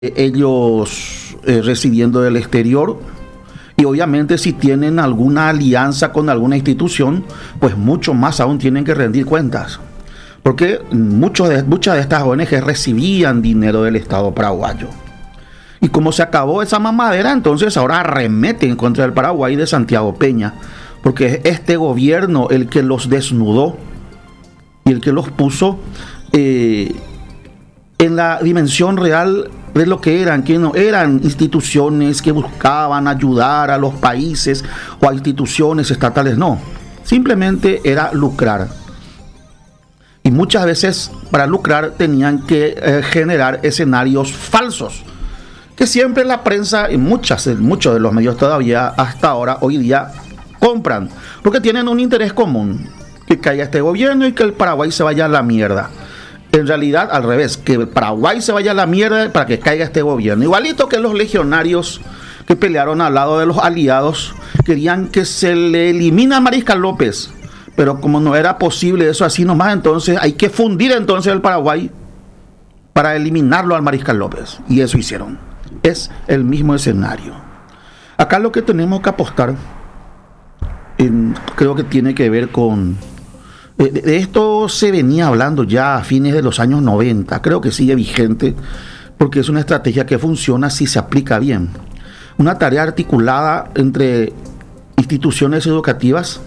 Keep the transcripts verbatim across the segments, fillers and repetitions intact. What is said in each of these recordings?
ellos eh, residiendo del exterior, y obviamente si tienen alguna alianza con alguna institución, pues mucho más aún tienen que rendir cuentas, porque muchos de, muchas de estas O N G recibían dinero del Estado paraguayo. Y como se acabó esa mamadera, entonces ahora arremeten contra el Paraguay de Santiago Peña, porque es este gobierno el que los desnudó y el que los puso eh, en la dimensión real de lo que eran, que no eran instituciones que buscaban ayudar a los países o a instituciones estatales, no, simplemente era lucrar. Y muchas veces para lucrar tenían que eh, generar escenarios falsos, que siempre la prensa y muchas, muchos de los medios todavía hasta ahora, hoy día, compran, porque tienen un interés común, que caiga este gobierno y que el Paraguay se vaya a la mierda. En realidad, al revés, que el Paraguay se vaya a la mierda para que caiga este gobierno. Igualito que los legionarios que pelearon al lado de los aliados, querían que se le elimine a Mariscal López, pero como no era posible eso así nomás, entonces hay que fundir entonces el Paraguay para eliminarlo al Mariscal López, y eso hicieron. Es el mismo escenario. Acá lo que tenemos que apostar, en, creo que tiene que ver con... De, de esto se venía hablando ya a fines de los años noventa, creo que sigue vigente, porque es una estrategia que funciona si se aplica bien. Una tarea articulada entre instituciones educativas,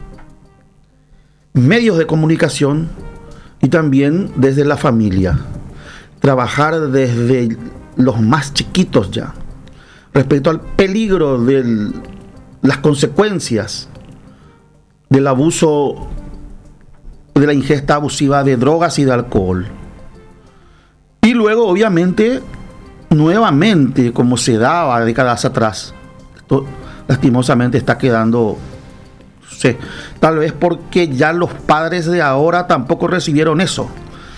medios de comunicación y también desde la familia. Trabajar desde los más chiquitos ya, respecto al peligro de las consecuencias del abuso, de la ingesta abusiva de drogas y de alcohol. Y luego, obviamente, nuevamente, como se daba décadas atrás, esto lastimosamente está quedando, no sé, tal vez porque ya los padres de ahora tampoco recibieron eso.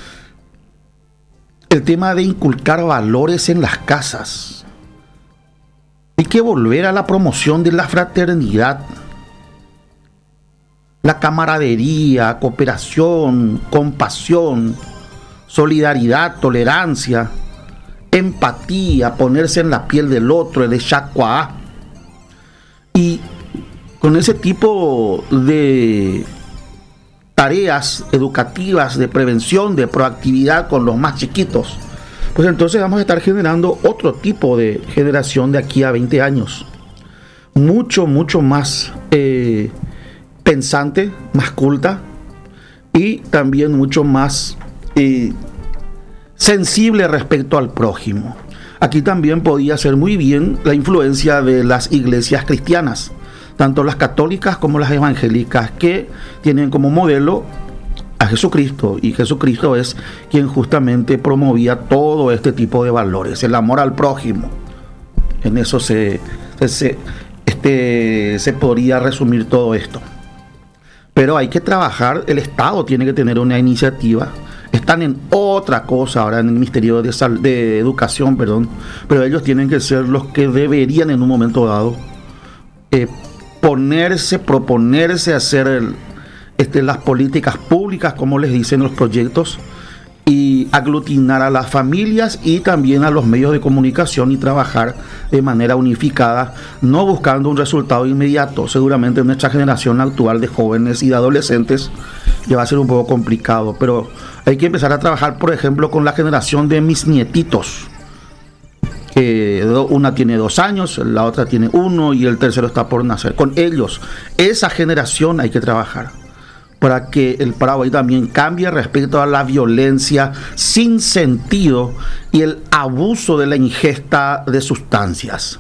El tema de inculcar valores en las casas. Hay que volver a la promoción de la fraternidad, la camaradería, cooperación, compasión, solidaridad, tolerancia, empatía, ponerse en la piel del otro, el echacuá. Y con ese tipo de tareas educativas de prevención, de proactividad con los más chiquitos, pues entonces vamos a estar generando otro tipo de generación de aquí a veinte años. Mucho, mucho más eh, pensante, más culta y también mucho más eh, sensible respecto al prójimo. Aquí también podía ser muy bien la influencia de las iglesias cristianas, tanto las católicas como las evangélicas, que tienen como modelo a Jesucristo, y Jesucristo es quien justamente promovía todo este tipo de valores, el amor al prójimo. En eso se, se, este, se podría resumir todo esto. Pero hay que trabajar, el Estado tiene que tener una iniciativa. Están en otra cosa ahora en el Ministerio de, Sal, de Educación, perdón, pero ellos tienen que ser los que deberían en un momento dado eh, ponerse, proponerse hacer el, este, las políticas públicas, como les dicen los proyectos, y aglutinar a las familias y también a los medios de comunicación y trabajar de manera unificada, no buscando un resultado inmediato. Seguramente en nuestra generación actual de jóvenes y de adolescentes ya va a ser un poco complicado, pero hay que empezar a trabajar, por ejemplo, con la generación de mis nietitos, que una tiene dos años, la otra tiene uno y el tercero está por nacer. Con ellos, esa generación hay que trabajar para que el Paraguay también cambie respecto a la violencia sin sentido y el abuso de la ingesta de sustancias.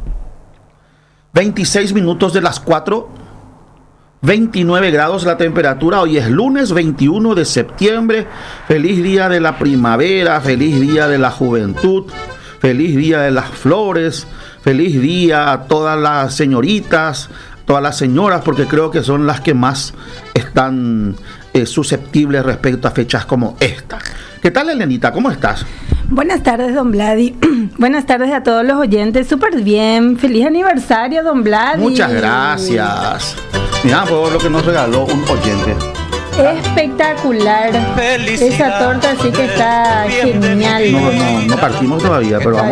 veintiséis minutos de las cuatro, veintinueve grados la temperatura. Hoy es lunes veintiuno de septiembre. Feliz día de la primavera, feliz día de la juventud, feliz día de las flores, feliz día a todas las señoritas, todas las señoras, porque creo que son las que más están eh, susceptibles respecto a fechas como esta. ¿Qué tal, Elenita? ¿Cómo estás? Buenas tardes, don Vladi. Buenas tardes a todos los oyentes. Súper bien. Feliz aniversario, don Vladi. Muchas gracias. Mira, por lo que nos regaló un oyente. espectacular. Esa torta sí que está genial. No, no, no partimos todavía, pero vamos